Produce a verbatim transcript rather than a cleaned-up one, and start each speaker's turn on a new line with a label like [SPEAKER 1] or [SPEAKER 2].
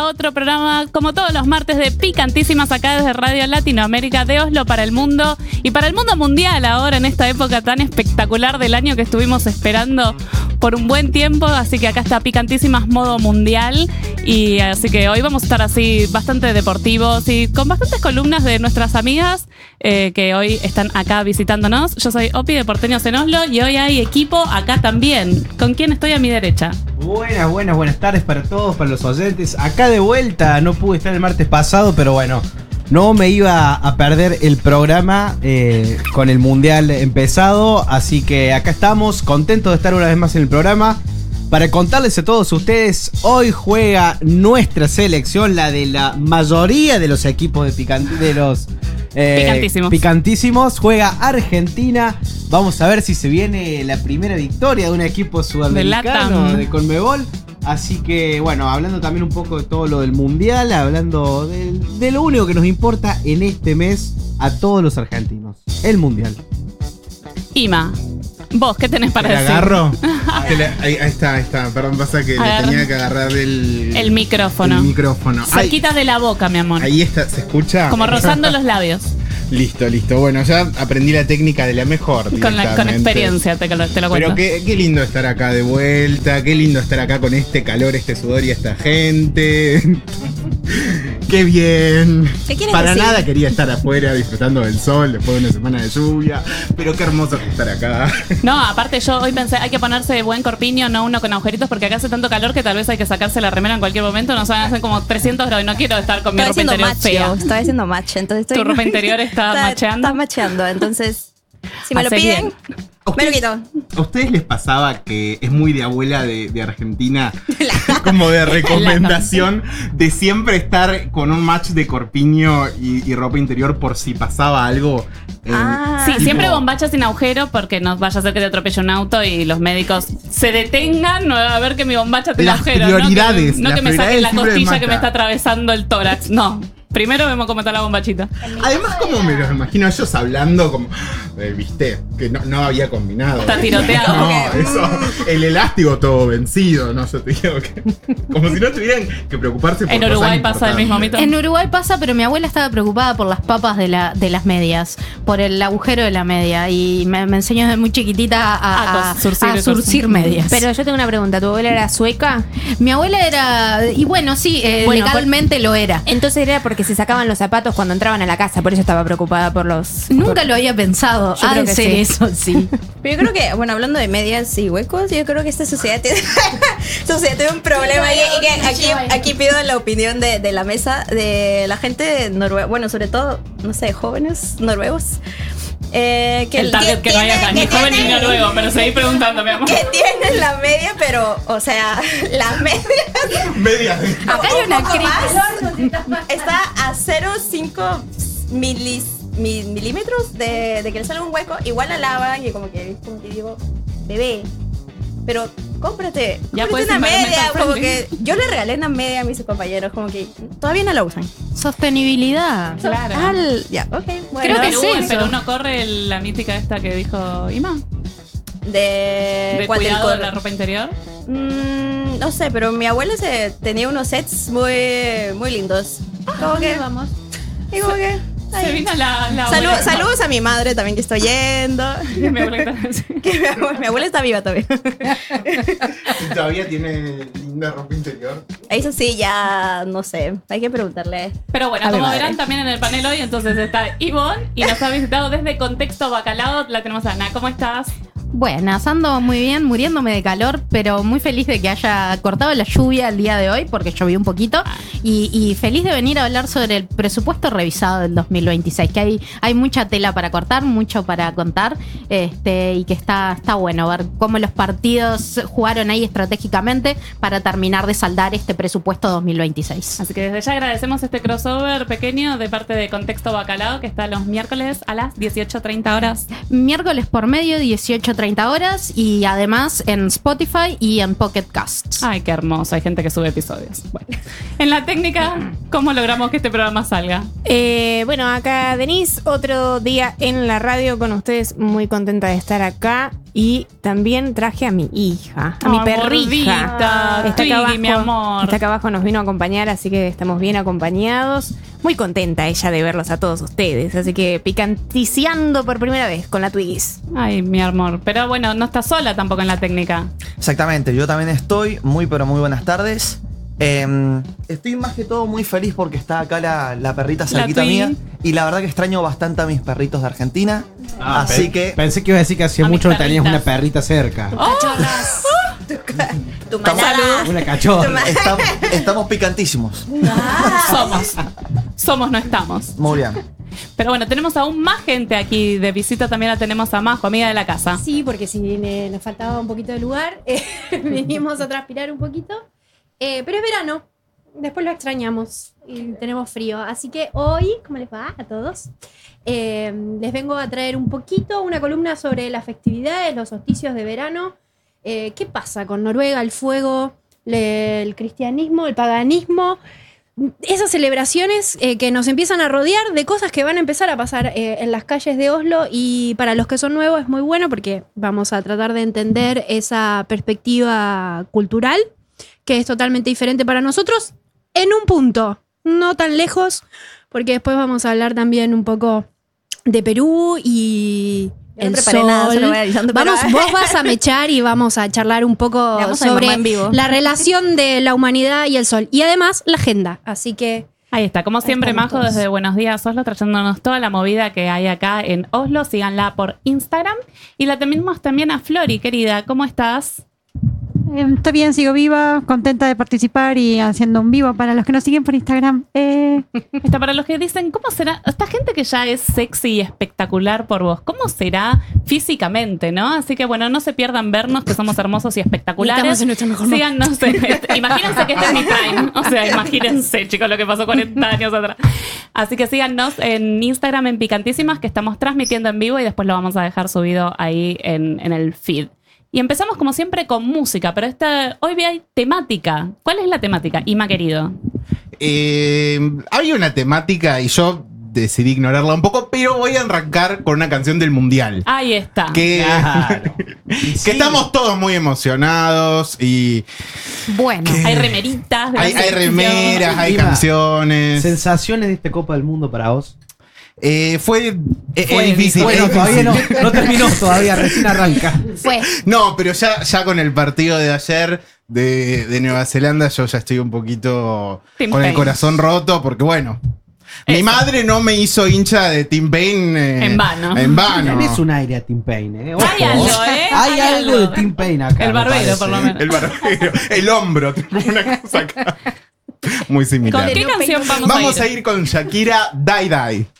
[SPEAKER 1] a otro programa, como todos los martes, de Picantísimas, acá desde Radio Latinoamérica, de Oslo para el mundo y para el mundo mundial ahora, en esta época tan espectacular del año que estuvimos esperando por un buen tiempo. Así que acá está Picantísimas modo mundial, y así que hoy vamos a estar así bastante deportivos y con bastantes columnas de nuestras amigas eh, que hoy están acá visitándonos. Yo soy Opi de Porteños en Oslo y hoy hay equipo acá también. ¿Con quién estoy a mi derecha?
[SPEAKER 2] Buenas, buenas, buenas tardes para todos, para los oyentes. Acá de vuelta, no pude estar el martes pasado, pero bueno, no me iba a perder el programa eh, con el Mundial empezado. Así que acá estamos, contentos de estar una vez más en el programa. Para contarles a todos ustedes, hoy juega nuestra selección, la de la mayoría de los equipos de, picant de los eh,
[SPEAKER 1] picantísimos.
[SPEAKER 2] picantísimos. Juega Argentina. Vamos a ver si se viene la primera victoria de un equipo sudamericano de, de Conmebol. Así que, bueno, hablando también un poco de todo lo del Mundial, hablando de, de lo único que nos importa en este mes a todos los argentinos, el Mundial.
[SPEAKER 1] Ima, vos, ¿qué tenés para
[SPEAKER 3] ¿Te
[SPEAKER 1] decir?
[SPEAKER 3] agarro? ahí, ahí está, ahí está. Perdón, pasa que
[SPEAKER 1] Agarra.
[SPEAKER 3] le tenía que agarrar el...
[SPEAKER 1] El micrófono.
[SPEAKER 3] El micrófono.
[SPEAKER 1] Cerquita de la boca, mi amor.
[SPEAKER 3] Ahí está, ¿se escucha?
[SPEAKER 1] Como rozando los labios.
[SPEAKER 3] Listo, listo. Bueno, ya aprendí la técnica de la mejor.
[SPEAKER 1] Con, la, con experiencia, te, te lo cuento.
[SPEAKER 3] Pero qué, qué lindo estar acá de vuelta, qué lindo estar acá con este calor, este sudor y esta gente. Qué bien.
[SPEAKER 4] ¿Qué quieres
[SPEAKER 3] Para
[SPEAKER 4] decir?
[SPEAKER 3] nada quería estar afuera disfrutando del sol después de una semana de lluvia. Pero qué hermoso estar acá.
[SPEAKER 1] No, aparte yo hoy pensé, hay que ponerse buen corpiño, no uno con agujeritos, porque acá hace tanto calor que tal vez hay que sacarse la remera en cualquier momento. Nos van a hacer como trescientos grados y no quiero estar con mi
[SPEAKER 4] Estaba
[SPEAKER 1] ropa
[SPEAKER 4] haciendo
[SPEAKER 1] interior
[SPEAKER 4] match,
[SPEAKER 1] fea.
[SPEAKER 4] yo, estaba haciendo match, entonces estoy...
[SPEAKER 1] ¿Tu ropa interior está macheando?
[SPEAKER 4] Está macheando, entonces si me lo
[SPEAKER 1] Hace
[SPEAKER 4] piden,
[SPEAKER 1] bien.
[SPEAKER 4] me lo quito.
[SPEAKER 3] ¿A ustedes les pasaba que es muy de abuela de, de Argentina? Como de recomendación de siempre estar con un match de corpiño y, y ropa interior por si pasaba algo. Eh,
[SPEAKER 4] Ah.
[SPEAKER 1] Sí,
[SPEAKER 3] tipo,
[SPEAKER 1] siempre bombacha sin agujero, porque no vaya a ser que te atropelle un auto y los médicos se detengan no, a ver que mi bombacha tiene
[SPEAKER 3] Las
[SPEAKER 1] agujero.
[SPEAKER 3] prioridades,
[SPEAKER 1] No que, no
[SPEAKER 3] las
[SPEAKER 1] que me saquen
[SPEAKER 3] prioridades
[SPEAKER 1] la
[SPEAKER 3] siempre
[SPEAKER 1] costilla
[SPEAKER 3] me
[SPEAKER 1] que me
[SPEAKER 3] mata.
[SPEAKER 1] está atravesando el tórax. No. Primero vemos cómo está la bombachita.
[SPEAKER 3] Además, como me los imagino ellos hablando como, eh, viste, que no, no había combinado.
[SPEAKER 1] Está tiroteado.
[SPEAKER 3] No, eso, el elástico todo vencido, no, yo te digo que como si no tuvieran que preocuparse por
[SPEAKER 1] En
[SPEAKER 3] cosas
[SPEAKER 1] Uruguay pasa el
[SPEAKER 3] importantes.
[SPEAKER 1] mismo mito.
[SPEAKER 5] En Uruguay pasa, pero mi abuela estaba preocupada por las papas de, la, de las medias, por el agujero de la media, y me, me enseñó desde muy chiquitita a, a,
[SPEAKER 1] A surcir
[SPEAKER 5] a
[SPEAKER 1] y
[SPEAKER 5] surcir
[SPEAKER 1] surcir.
[SPEAKER 5] medias.
[SPEAKER 6] Pero yo tengo una pregunta, ¿tu abuela era sueca?
[SPEAKER 5] Mi abuela era, y bueno, sí, eh,
[SPEAKER 6] Bueno,
[SPEAKER 5] legalmente lo era.
[SPEAKER 6] Entonces era porque se sacaban los zapatos cuando entraban a la casa, por eso estaba preocupada por los...
[SPEAKER 5] Nunca
[SPEAKER 6] por-
[SPEAKER 5] lo había pensado.
[SPEAKER 6] Yo
[SPEAKER 5] Ha
[SPEAKER 6] creo
[SPEAKER 5] de
[SPEAKER 6] que
[SPEAKER 5] ser
[SPEAKER 6] sí.
[SPEAKER 5] eso, sí.
[SPEAKER 4] Pero yo creo que, bueno, hablando de medias y huecos, yo creo que esta sociedad tiene, esta sociedad tiene un problema y, y que aquí, aquí pido la opinión de, de la mesa, de la gente noruega, bueno, sobre todo, no sé, jóvenes noruegos. Eh, que
[SPEAKER 1] El target que no hay acá, ni joven ni noruego, pero seguí preguntando, mi amor.
[SPEAKER 4] Que tienen la media, pero, o sea, la media
[SPEAKER 3] Media.
[SPEAKER 5] Acá hay una
[SPEAKER 4] un poco
[SPEAKER 5] crisis.
[SPEAKER 4] más, está a cero coma cinco milis, mil- milímetros de, de que le salga un hueco. Igual la lavan y como que, como que digo, bebé, pero cómprate,
[SPEAKER 1] Ya
[SPEAKER 4] cómprate
[SPEAKER 1] puedes
[SPEAKER 4] una
[SPEAKER 1] environmental
[SPEAKER 4] media. Como
[SPEAKER 1] friendly.
[SPEAKER 4] que yo le regalé una media a mis compañeros, como que todavía no la usan.
[SPEAKER 5] Sostenibilidad.
[SPEAKER 1] Claro.
[SPEAKER 4] Al- ya, ok, bueno.
[SPEAKER 5] Creo que
[SPEAKER 1] Perú,
[SPEAKER 5] sí,
[SPEAKER 1] en
[SPEAKER 5] eso.
[SPEAKER 1] Perú no corre el- la mítica esta que dijo Ima,
[SPEAKER 4] De,
[SPEAKER 1] de
[SPEAKER 4] ¿cuál del
[SPEAKER 1] cuidado de
[SPEAKER 4] cor-
[SPEAKER 1] la ropa interior.
[SPEAKER 4] Mm, no sé, pero mi abuela se tenía unos sets muy, muy lindos. Como que
[SPEAKER 5] vamos?
[SPEAKER 4] y como que
[SPEAKER 1] Se
[SPEAKER 4] ahí.
[SPEAKER 1] vino la, la
[SPEAKER 4] Salud-
[SPEAKER 1] abuela.
[SPEAKER 4] saludos a mi madre también que estoy yendo.
[SPEAKER 1] Mi abuela está así.
[SPEAKER 4] Que mi, abuela, mi abuela está viva todavía.
[SPEAKER 3] ¿Y todavía tiene linda ropa interior?
[SPEAKER 4] Eso sí, ya no sé. Hay que preguntarle.
[SPEAKER 1] Pero bueno,
[SPEAKER 4] A mi
[SPEAKER 1] como
[SPEAKER 4] madre.
[SPEAKER 1] verán también en el panel hoy, entonces está Ivonne y nos ha visitado desde Contexto Bacalao. La tenemos a Ana. ¿Cómo estás?
[SPEAKER 5] Buenas, ando muy bien, muriéndome de calor, pero muy feliz de que haya cortado la lluvia el día de hoy, porque llovió un poquito, y, y feliz de venir a hablar sobre el presupuesto revisado del dos mil veintiséis, que hay, hay mucha tela para cortar, mucho para contar, este, y que está, está bueno ver cómo los partidos jugaron ahí estratégicamente para terminar de saldar este presupuesto dos mil veintiséis.
[SPEAKER 1] Así que desde ya agradecemos este crossover pequeño de parte de Contexto Bacalao, que está los miércoles a las dieciocho treinta horas.
[SPEAKER 5] Miércoles por medio, dieciocho treinta horas, y además en Spotify y en Pocket Casts.
[SPEAKER 1] Ay, qué hermoso. Hay gente que sube episodios. Bueno. En la técnica, ¿cómo logramos que este programa salga?
[SPEAKER 6] Eh, bueno, acá Denise, otro día en la radio con ustedes, muy contenta de estar acá. Y también traje a mi hija, a
[SPEAKER 1] Oh,
[SPEAKER 6] mi perrija.
[SPEAKER 1] gordita,
[SPEAKER 6] Está
[SPEAKER 1] Twiggy,
[SPEAKER 6] acá abajo,
[SPEAKER 1] mi amor.
[SPEAKER 6] está acá abajo, nos vino a acompañar, así que estamos bien acompañados. Muy contenta ella de verlos a todos ustedes, así que picanticiando por primera vez con la Twiggies.
[SPEAKER 1] Ay, mi amor. Pero bueno, no estás sola tampoco en la técnica.
[SPEAKER 7] Exactamente, yo también estoy. Muy, pero muy buenas tardes. Eh, estoy más que todo muy feliz porque está acá la, la perrita cerquita
[SPEAKER 1] Twiggy.
[SPEAKER 7] mía. Y la verdad que extraño bastante a mis perritos de Argentina.
[SPEAKER 2] Ah,
[SPEAKER 7] así
[SPEAKER 2] pe-
[SPEAKER 7] que.
[SPEAKER 2] Pensé que iba a decir que hacía
[SPEAKER 1] A mis
[SPEAKER 2] mucho no tenías
[SPEAKER 1] perritas.
[SPEAKER 2] una perrita cerca.
[SPEAKER 4] Cachorras. Tu manada.
[SPEAKER 2] Una cachorra.
[SPEAKER 7] Estamos, estamos picantísimos.
[SPEAKER 1] Somos. Somos, no estamos.
[SPEAKER 7] Muy bien.
[SPEAKER 1] Pero bueno, tenemos aún más gente aquí de visita. También la tenemos a Majo, amiga de la casa.
[SPEAKER 8] Sí, porque si eh, nos faltaba un poquito de lugar, eh, vinimos a transpirar un poquito. Eh, pero es verano, después lo extrañamos y tenemos frío. Así que hoy, ¿cómo les va a todos? Eh, les vengo a traer un poquito una columna sobre las festividades, los solsticios de verano. Eh, ¿Qué pasa con Noruega, el fuego, le- el cristianismo, el paganismo? Esas celebraciones eh, que nos empiezan a rodear de cosas que van a empezar a pasar eh, en las calles de Oslo, y para los que son nuevos es muy bueno porque vamos a tratar de entender esa perspectiva cultural que es totalmente diferente para nosotros en un punto, no tan lejos, porque después vamos a hablar también un poco de Perú y
[SPEAKER 4] Yo no
[SPEAKER 8] el
[SPEAKER 4] preparé
[SPEAKER 8] sol.
[SPEAKER 4] nada, solo voy avisando, pero-
[SPEAKER 8] Vamos, vos vas a mechar y vamos a charlar un poco
[SPEAKER 4] Le vamos a mi
[SPEAKER 8] sobre
[SPEAKER 4] mamá en vivo.
[SPEAKER 8] la relación de la humanidad y el sol. Y además la agenda. Así que
[SPEAKER 1] Ahí está, como siempre,
[SPEAKER 8] estamos
[SPEAKER 1] Majo,
[SPEAKER 8] todos.
[SPEAKER 1] desde Buenos Días Oslo, trayéndonos toda la movida que hay acá en Oslo. Síganla por Instagram. Y la tenemos también a Flori, querida. ¿Cómo estás?
[SPEAKER 9] Eh, Estoy bien, sigo viva, contenta de participar y haciendo un vivo para los que nos siguen por Instagram. Eh,
[SPEAKER 1] Está para los que dicen, ¿cómo será? Esta gente que ya es sexy y espectacular por vos, ¿cómo será físicamente, no? Así que bueno, no se pierdan vernos, que somos hermosos y espectaculares.
[SPEAKER 8] Estamos en nuestro mejor momento.
[SPEAKER 1] Síganos en este- imagínense que este es mi prime. O sea, imagínense, chicos, lo que pasó cuarenta años atrás. Así que síganos en Instagram en Picantísimas, que estamos transmitiendo en vivo y después lo vamos a dejar subido ahí en, en el feed. Y empezamos como siempre con música, pero esta, hoy hay temática. ¿Cuál es la temática, Ima querido?
[SPEAKER 3] Eh, había una temática y yo decidí ignorarla un poco, pero voy a arrancar con una canción del Mundial.
[SPEAKER 1] Ahí está.
[SPEAKER 3] Que,
[SPEAKER 2] Claro.
[SPEAKER 3] que estamos todos muy emocionados y
[SPEAKER 5] Bueno,
[SPEAKER 1] Hay remeritas. de la
[SPEAKER 3] hay, hay
[SPEAKER 1] selección.
[SPEAKER 3] remeras, hay
[SPEAKER 2] Ima,
[SPEAKER 3] canciones.
[SPEAKER 2] ¿Sensaciones de esta Copa del Mundo para vos?
[SPEAKER 3] Eh, fue, eh,
[SPEAKER 1] Fue
[SPEAKER 3] es difícil.
[SPEAKER 2] Bueno,
[SPEAKER 3] es
[SPEAKER 2] todavía
[SPEAKER 3] difícil.
[SPEAKER 2] no, no terminó todavía, recién arranca.
[SPEAKER 5] fue.
[SPEAKER 3] No, pero ya, ya con el partido de ayer de, de Nueva Zelanda, yo ya estoy un poquito
[SPEAKER 1] Tim
[SPEAKER 3] con el
[SPEAKER 1] Payne.
[SPEAKER 3] corazón roto, porque bueno, mi
[SPEAKER 1] Eso.
[SPEAKER 3] madre no me hizo hincha de Tim Payne eh,
[SPEAKER 1] En vano.
[SPEAKER 3] En vano.
[SPEAKER 2] Tenés un aire a Tim Payne, ¿eh? Ojo.
[SPEAKER 1] Hay algo, ¿eh?
[SPEAKER 2] Hay,
[SPEAKER 1] Hay
[SPEAKER 2] algo
[SPEAKER 1] algo.
[SPEAKER 2] de Tim Payne acá.
[SPEAKER 1] El
[SPEAKER 2] me
[SPEAKER 1] barbero,
[SPEAKER 2] parece.
[SPEAKER 1] por lo menos.
[SPEAKER 3] El barbero, el hombro, tengo una cosa acá. Muy
[SPEAKER 1] ¿Con
[SPEAKER 3] similar.
[SPEAKER 1] qué canción vamos,
[SPEAKER 3] Vamos
[SPEAKER 1] a
[SPEAKER 3] a
[SPEAKER 1] ir?
[SPEAKER 3] ir con Shakira Die Die.